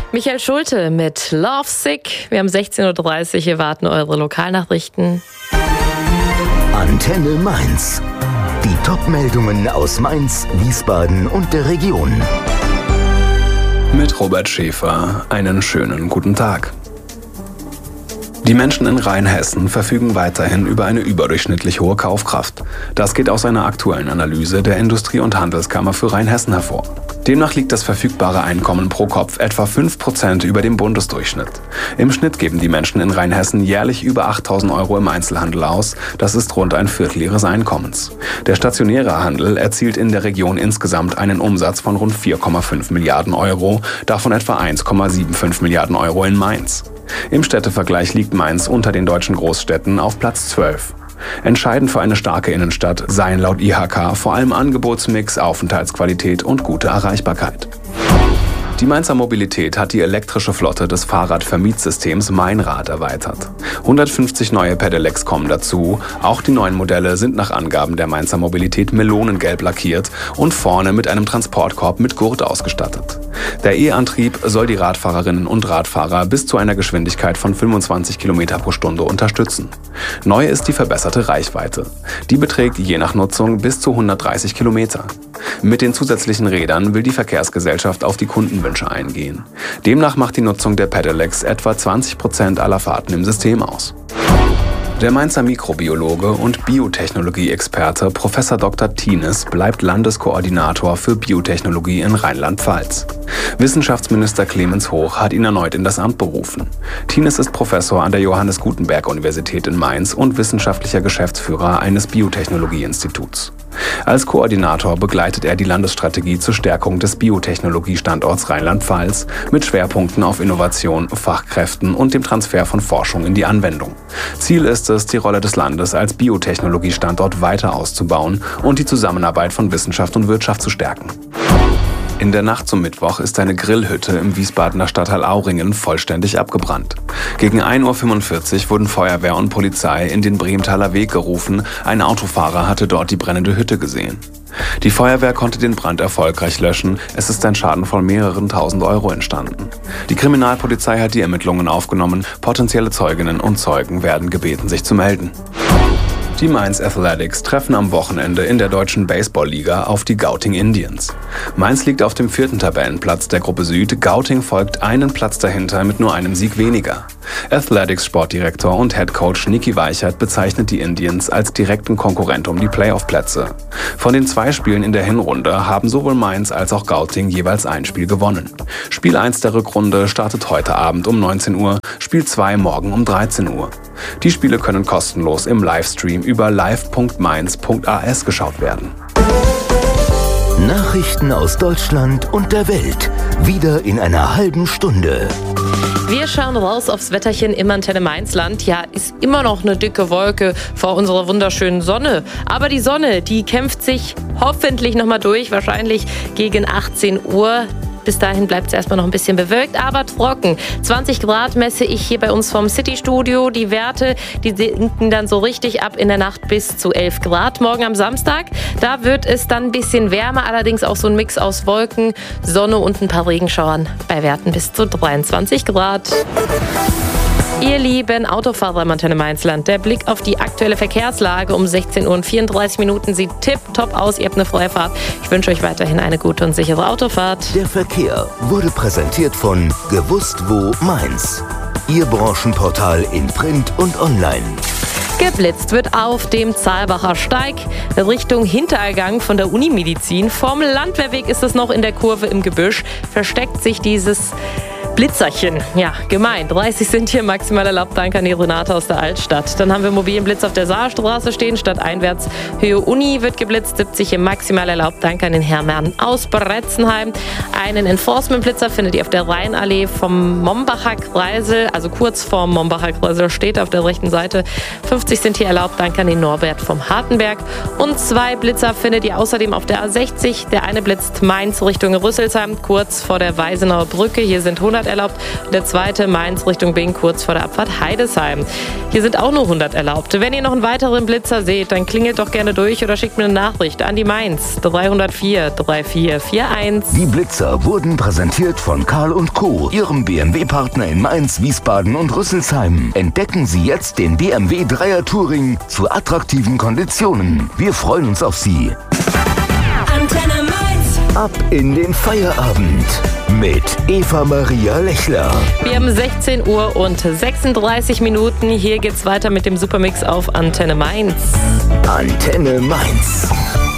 Michael Schulte mit Love Sick. Wir haben 16.30 Uhr, hier warten eure Lokalnachrichten. Antenne Mainz. Die Top-Meldungen aus Mainz, Wiesbaden und der Region. Mit Robert Schäfer. Einen schönen guten Tag. Die Menschen in Rheinhessen verfügen weiterhin über eine überdurchschnittlich hohe Kaufkraft. Das geht aus einer aktuellen Analyse der Industrie- und Handelskammer für Rheinhessen hervor. Demnach liegt das verfügbare Einkommen pro Kopf etwa 5% über dem Bundesdurchschnitt. Im Schnitt geben die Menschen in Rheinhessen jährlich über 8.000 € im Einzelhandel aus. Das ist rund ein Viertel ihres Einkommens. Der stationäre Handel erzielt in der Region insgesamt einen Umsatz von rund 4,5 Milliarden €, davon etwa 1,75 Milliarden € in Mainz. Im Städtevergleich liegt Mainz unter den deutschen Großstädten auf Platz 12. Entscheidend für eine starke Innenstadt seien laut IHK vor allem Angebotsmix, Aufenthaltsqualität und gute Erreichbarkeit. Die Mainzer Mobilität hat die elektrische Flotte des Fahrradvermietsystems Meinrad erweitert. 150 neue Pedelecs kommen dazu. Auch die neuen Modelle sind nach Angaben der Mainzer Mobilität melonengelb lackiert und vorne mit einem Transportkorb mit Gurt ausgestattet. Der E-Antrieb soll die Radfahrerinnen und Radfahrer bis zu einer Geschwindigkeit von 25 km pro Stunde unterstützen. Neu ist die verbesserte Reichweite. Die beträgt je nach Nutzung bis zu 130 Kilometer. Mit den zusätzlichen Rädern will die Verkehrsgesellschaft auf die Kundenwünsche eingehen. Demnach macht die Nutzung der Pedelecs etwa 20% aller Fahrten im System aus. Der Mainzer Mikrobiologe und Biotechnologie-Experte Prof. Dr. Tienes bleibt Landeskoordinator für Biotechnologie in Rheinland-Pfalz. Wissenschaftsminister Clemens Hoch hat ihn erneut in das Amt berufen. Tienes ist Professor an der Johannes Gutenberg-Universität in Mainz und wissenschaftlicher Geschäftsführer eines Biotechnologie-Instituts. Als Koordinator begleitet er die Landesstrategie zur Stärkung des Biotechnologiestandorts Rheinland-Pfalz mit Schwerpunkten auf Innovation, Fachkräften und dem Transfer von Forschung in die Anwendung. Ziel ist es, die Rolle des Landes als Biotechnologiestandort weiter auszubauen und die Zusammenarbeit von Wissenschaft und Wirtschaft zu stärken. In der Nacht zum Mittwoch ist eine Grillhütte im Wiesbadener Stadtteil Auringen vollständig abgebrannt. Gegen 1:45 Uhr wurden Feuerwehr und Polizei in den Bremthaler Weg gerufen. Ein Autofahrer hatte dort die brennende Hütte gesehen. Die Feuerwehr konnte den Brand erfolgreich löschen. Es ist ein Schaden von mehreren tausend € entstanden. Die Kriminalpolizei hat die Ermittlungen aufgenommen. Potenzielle Zeuginnen und Zeugen werden gebeten, sich zu melden. Die Mainz Athletics treffen am Wochenende in der deutschen Baseballliga auf die Gauting Indians. Mainz liegt auf dem 4. Tabellenplatz der Gruppe Süd. Gauting folgt einen Platz dahinter mit nur einem Sieg weniger. Athletics-Sportdirektor und Headcoach Niki Weichert bezeichnet die Indians als direkten Konkurrent um die Playoff-Plätze. Von den 2 Spielen in der Hinrunde haben sowohl Mainz als auch Gauting jeweils ein Spiel gewonnen. Spiel 1 der Rückrunde startet heute Abend um 19 Uhr, Spiel 2 morgen um 13 Uhr. Die Spiele können kostenlos im Livestream über live.mainz.as geschaut werden. Nachrichten aus Deutschland und der Welt. Wieder in einer halben Stunde. Wir schauen raus aufs Wetterchen im Antenne Mainzland. Ja, ist immer noch eine dicke Wolke vor unserer wunderschönen Sonne. Aber die Sonne, die kämpft sich hoffentlich nochmal durch, wahrscheinlich gegen 18 Uhr. Bis dahin bleibt es erstmal noch ein bisschen bewölkt, aber trocken. 20 Grad messe ich hier bei uns vom City-Studio. Die Werte, die sinken dann so richtig ab in der Nacht bis zu 11 Grad. Morgen am Samstag, da wird es dann ein bisschen wärmer, allerdings auch so ein Mix aus Wolken, Sonne und ein paar Regenschauern bei Werten bis zu 23 Grad. Ihr lieben Autofahrer im Antenne Mainzland, der Blick auf die aktuelle Verkehrslage um 16:34 Uhr sieht tipptopp aus. Ihr habt eine freie Fahrt. Ich wünsche euch weiterhin eine gute und sichere Autofahrt. Der Verkehr wurde präsentiert von Gewusst wo Mainz. Ihr Branchenportal in Print und Online. Geblitzt wird auf dem Zahlbacher Steig Richtung Hintereingang von der Unimedizin. Vom Landwehrweg ist es noch in der Kurve im Gebüsch. Versteckt sich dieses Blitzerchen. Ja, gemein. 30 sind hier maximal erlaubt. Danke an die Renate aus der Altstadt. Dann haben wir mobilen Blitz auf der Saarstraße stehen. Stadteinwärts Höhe Uni wird geblitzt. 70 hier maximal erlaubt. Danke an den Herrn aus Bretzenheim. Einen Enforcement-Blitzer findet ihr auf der Rheinallee vom Mombacher Kreisel. Also kurz vorm Mombacher Kreisel steht auf der rechten Seite. 50 sind hier erlaubt. Danke an den Norbert vom Hartenberg. Und 2 Blitzer findet ihr außerdem auf der A60. Der eine blitzt Mainz Richtung Rüsselsheim, kurz vor der Weisenauer Brücke. Hier sind 100 erlaubt. Der zweite Mainz Richtung Bing kurz vor der Abfahrt Heidesheim. Hier sind auch nur 100 erlaubt. Wenn ihr noch einen weiteren Blitzer seht, dann klingelt doch gerne durch oder schickt mir eine Nachricht an die Mainz 304 3441. Die Blitzer wurden präsentiert von Karl & Co., Ihrem BMW-Partner in Mainz, Wiesbaden und Rüsselsheim. Entdecken Sie jetzt den BMW 3er Touring zu attraktiven Konditionen. Wir freuen uns auf Sie. Antenne Mainz. Ab in den Feierabend mit Eva Maria Lechler. Wir haben 16 Uhr und 36 Minuten. Hier geht's weiter mit dem Supermix auf Antenne Mainz. Antenne Mainz.